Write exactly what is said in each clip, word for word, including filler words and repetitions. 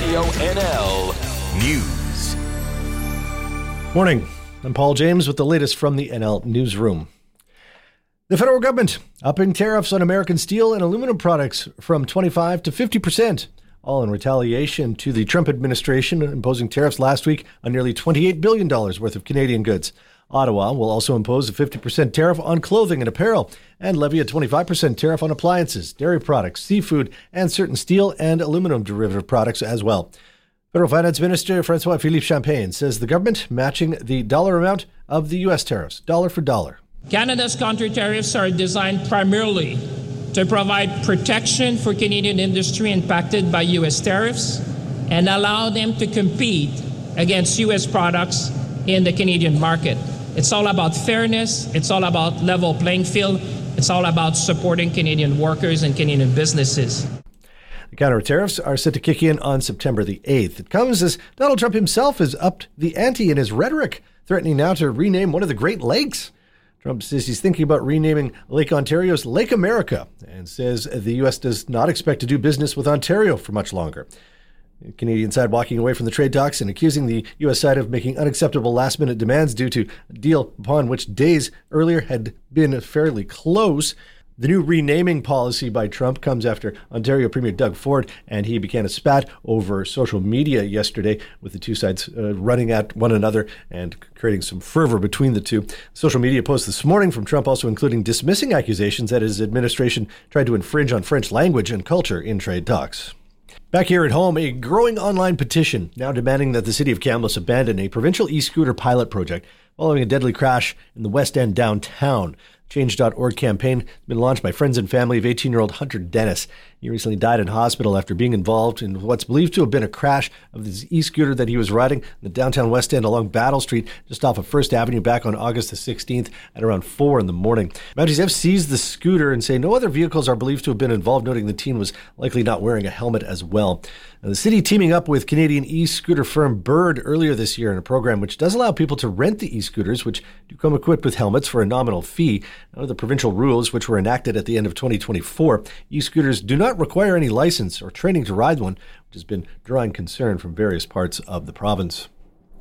Radio N L News. Morning. I'm Paul James with the latest from the N L Newsroom. The federal government upping tariffs on American steel and aluminum products from twenty-five to fifty percent, all in retaliation to the Trump administration imposing tariffs last week on nearly twenty-eight billion dollars worth of Canadian goods. Ottawa will also impose a fifty percent tariff on clothing and apparel and levy a twenty-five percent tariff on appliances, dairy products, seafood, and certain steel and aluminum derivative products as well. Federal Finance Minister François-Philippe Champagne says the government matching the dollar amount of the U S tariffs, dollar for dollar. Canada's counter tariffs are designed primarily to provide protection for Canadian industry impacted by U S tariffs and allow them to compete against U S products in the Canadian market. It's all about fairness. It's all about level playing field. It's all about supporting Canadian workers and Canadian businesses. The counter tariffs are set to kick in on September the eighth. It comes as Donald Trump himself has upped the ante in his rhetoric, threatening now to rename one of the Great Lakes. Trump says he's thinking about renaming Lake Ontario's Lake America and says the U S does not expect to do business with Ontario for much longer. The Canadian side walking away from the trade talks and accusing the U S side of making unacceptable last-minute demands due to a deal upon which days earlier had been fairly close. The new renaming policy by Trump comes after Ontario Premier Doug Ford and he began a spat over social media yesterday, with the two sides uh, running at one another and creating some fervor between the two. Social media posts this morning from Trump also including dismissing accusations that his administration tried to infringe on French language and culture in trade talks. Back here at home, a growing online petition now demanding that the city of Kamloops abandon a provincial e-scooter pilot project following a deadly crash in the West End downtown. Change dot org campaign has been launched by friends and family of eighteen-year-old Hunter Dennis. He recently died in hospital after being involved in what's believed to have been a crash of this e-scooter that he was riding in the downtown West End along Battle Street, just off of First Avenue, back on August the sixteenth at around four in the morning. Mounties have seized the scooter and say no other vehicles are believed to have been involved, noting the teen was likely not wearing a helmet as well. Now, the city teaming up with Canadian e-scooter firm Bird earlier this year in a program which does allow people to rent the e-scooters, which do come equipped with helmets for a nominal fee. Under the provincial rules, which were enacted at the end of twenty twenty-four, e-scooters do not require any license or training to ride one, which has been drawing concern from various parts of the province.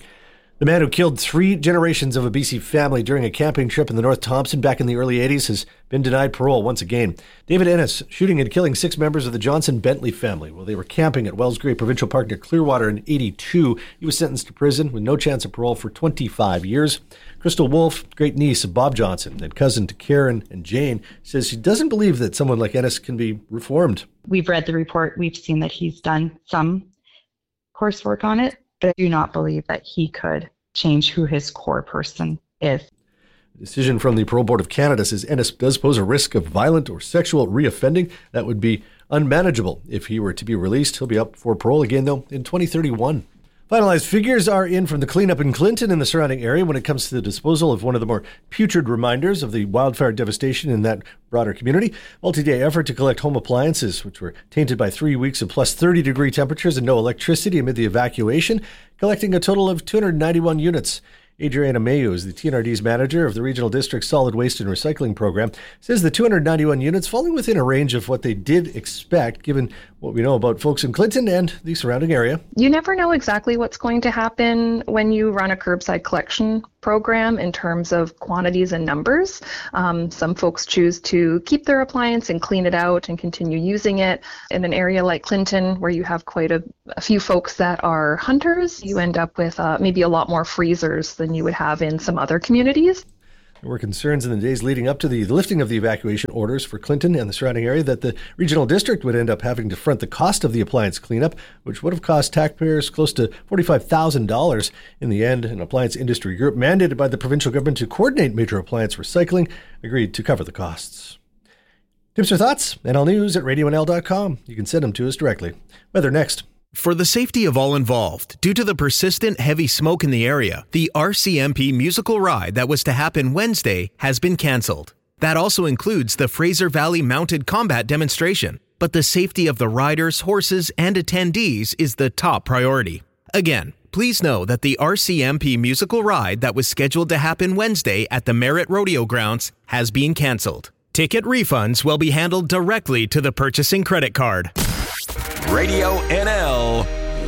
The man who killed three generations of a B C family during a camping trip in the North Thompson back in the early eighties has been denied parole once again. David Ennis, shooting and killing six members of the Johnson Bentley family while they were camping at Wellsgrave Provincial Park near Clearwater in eighty-two. He was sentenced to prison with no chance of parole for twenty-five years. Crystal Wolf, great niece of Bob Johnson and cousin to Karen and Jane, says she doesn't believe that someone like Ennis can be reformed. We've read the report. We've seen that he's done some coursework on it, but I do not believe that he could change who his core person is. The decision from the Parole Board of Canada says Ennis does pose a risk of violent or sexual reoffending that would be unmanageable if he were to be released. He'll be up for parole again, though, in twenty thirty-one. Finalized figures are in from the cleanup in Clinton and the surrounding area when it comes to the disposal of one of the more putrid reminders of the wildfire devastation in that broader community. Multi-day effort to collect home appliances, which were tainted by three weeks of plus thirty degree temperatures and no electricity amid the evacuation, collecting a total of two hundred ninety-one units. Adriana Mayo is the T N R D's manager of the Regional District Solid Waste and Recycling Program, says the two hundred ninety-one units falling within a range of what they did expect, given what we know about folks in Clinton and the surrounding area. You never know exactly what's going to happen when you run a curbside collection program in terms of quantities and numbers. Um, some folks choose to keep their appliance and clean it out and continue using it. In an area like Clinton, where you have quite a, a few folks that are hunters, you end up with uh, maybe a lot more freezers than you would have in some other communities. There were concerns in the days leading up to the lifting of the evacuation orders for Clinton and the surrounding area that the regional district would end up having to front the cost of the appliance cleanup, which would have cost taxpayers close to forty-five thousand dollars. In the end, an appliance industry group mandated by the provincial government to coordinate major appliance recycling agreed to cover the costs. Tips or thoughts? N L News at radio n l dot com. You can send them to us directly. Weather next. For the safety of all involved, due to the persistent heavy smoke in the area, the R C M P musical ride that was to happen Wednesday has been canceled. That also includes the Fraser Valley Mounted Combat demonstration. But the safety of the riders, horses, and attendees is the top priority. Again, please know that the R C M P musical ride that was scheduled to happen Wednesday at the Merritt Rodeo Grounds has been canceled. Ticket refunds will be handled directly to the purchasing credit card. Radio N L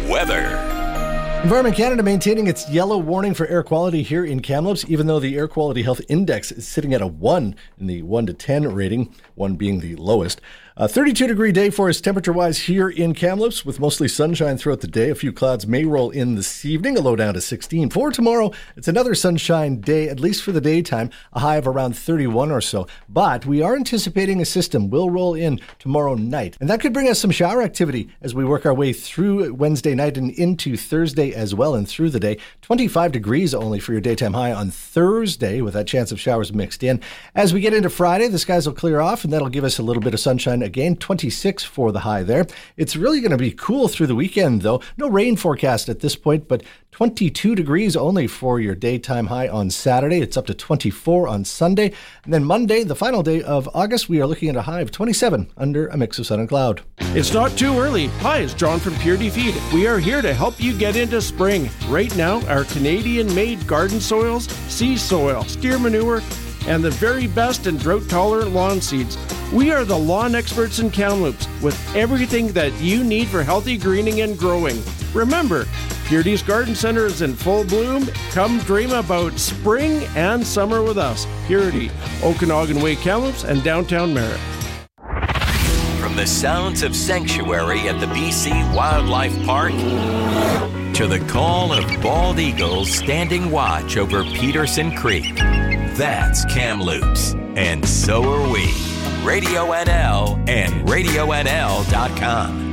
weather. Environment Canada maintaining its yellow warning for air quality here in Kamloops, even though the Air Quality Health Index is sitting at a one in the one to ten rating, one being the lowest. A thirty-two degree day for us temperature-wise here in Kamloops, with mostly sunshine throughout the day. A few clouds may roll in this evening, a low down to sixteen. For tomorrow, it's another sunshine day, at least for the daytime, a high of around thirty-one or so. But we are anticipating a system will roll in tomorrow night, and that could bring us some shower activity as we work our way through Wednesday night and into Thursday as well and through the day. twenty-five degrees only for your daytime high on Thursday, with that chance of showers mixed in. As we get into Friday, the skies will clear off, and that'll give us a little bit of sunshine again. twenty-six for the high there. It's really going to be cool through the weekend, though. No rain forecast at this point, but twenty-two degrees only for your daytime high on Saturday. It's up to twenty-four on Sunday. And then Monday, the final day of August, we are looking at a high of twenty-seven under a mix of sun and cloud. It's not too early. Hi, it's John from Purity Feed. We are here to help you get into spring. Right now, our Canadian-made garden soils, sea soil, steer manure, and the very best in drought-tolerant lawn seeds. We are the lawn experts in Kamloops with everything that you need for healthy greening and growing. Remember, Purity's Garden Center is in full bloom. Come dream about spring and summer with us. Purity, Okanagan Way, Kamloops, and downtown Merritt. From the sounds of sanctuary at the B C Wildlife Park to the call of bald eagles standing watch over Peterson Creek, that's Kamloops, and so are we. Radio N L and radio N L dot com.